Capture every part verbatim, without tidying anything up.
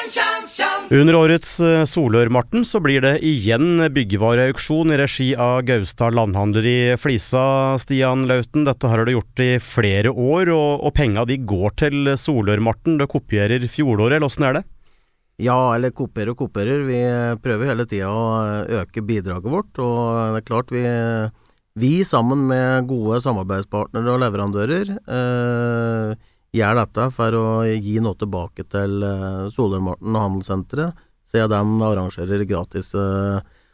Under årets Solørmarten så blir det igjen byggevareauksjon i regi av Gausdal Landhandler i Flisa. Stian Lauten, dette har du gjort i flere år, og, og penga de går til Solørmarten. Du kopierer fjoråret, eller hvordan er det? Ja, eller kopierer og kopierer. Vi prøver hele tiden å øke bidraget vårt, og det er klart vi, vi sammen med gode samarbeidspartnere og leverandører eh, gjør dette for å gi noe tilbake til uh, Solørmarten og Handelssenteret, siden de arrangerer gratis uh,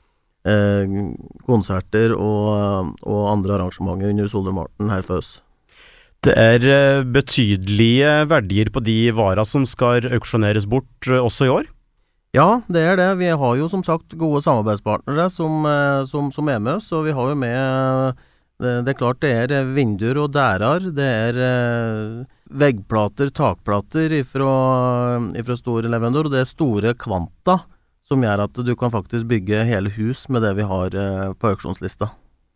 uh, konserter og, og andre arrangementer under Solørmarten her for oss. Det er uh, betydelige verdier på de varer som skal auksjoneres bort uh, også i år? Ja, det er det. Vi har jo som sagt gode samarbeidspartnere som, uh, som, som er med oss, og vi har jo med uh, det, det er klart det er vinduer og dærer, det er uh, veggplater, takplater ifra, ifra store leverandører, og det er store kvanta som gjør at du kan faktisk bygge hele hus med det vi har uh, på auksjonslista.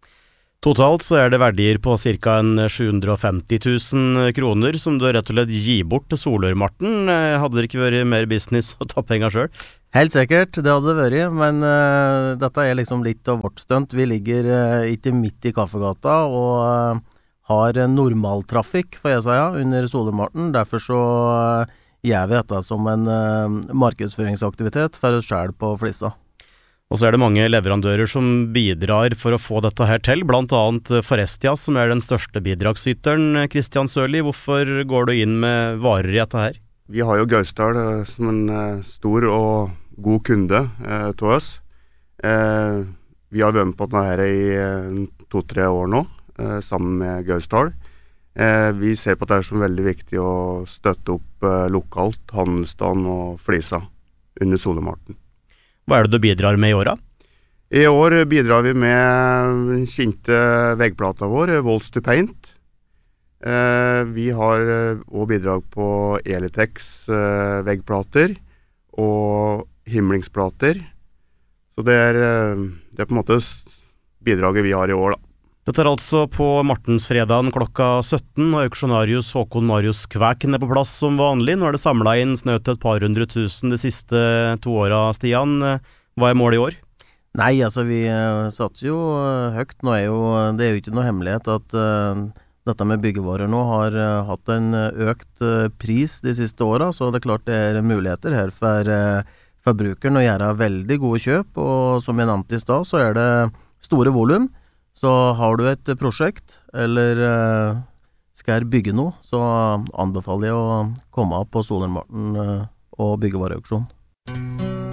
Totalt så er det verdier på ca. sju hundre og femti tusen kroner som du rett og slett gir bort til Solørmarten. Hadde det ikke vært mer business å ta penger selv? Helt sikkert, det hadde det vært, men uh, dette er liksom litt av vårt stunt. Vi ligger uh, ikke midt i Kaffegata og uh, har normaltrafikk, får jeg si, under Solørmarten. Derfor så uh, gjør vi dette som en uh, markedsføringsaktivitet for oss selv på Flisa. Og så er det mange leverandører som bidrar for å få dette her til, blant annet Forestia, som er den største bidragsyteren. Kristian Sørli, hvorfor går du inn med varer i dette her? Vi har jo Gausdal eh, som en eh, stor og god kunde eh, til oss. Eh, vi har vært med på dette her i eh, to-tre år nå, eh, sammen med Gausdal. Eh, vi ser på dette som veldig viktig å støtte opp eh, lokalt, Handelsstand og Flisa under Solørmarten. Hva er det du bidrar med i åra? I år bidrar vi med den kjente veggplata vår, Walls to Paint. Eh, vi har også bidrag på Elitex eh, veggplater og himlingsplater. Så det er, det er på en måte bidraget vi har i år, da. Dette er altså på Martensfredagen klokka sytten, og auksjonarius Håkon Marius Kvæken er på plass som vanlig. Nå er det samlet inn snø til et par hundre tusen de siste to åra, Stian. Hva er målet i år? Nei, altså vi uh, satser jo uh, høyt. Nå er jo, det er jo ikke noe hemmelighet at uh, dette med byggevarer nå har uh, hatt en økt uh, pris de siste åra, så det er klart det er muligheter her for uh, forbrukeren å gjøre veldig gode kjøp, og som jeg nevnte i stad, så er det store volum. Så har du et prosjekt, eller uh, skal bygge noe, så anbefaler jeg å komme opp på Solørmarten uh, og byggevareauksjon.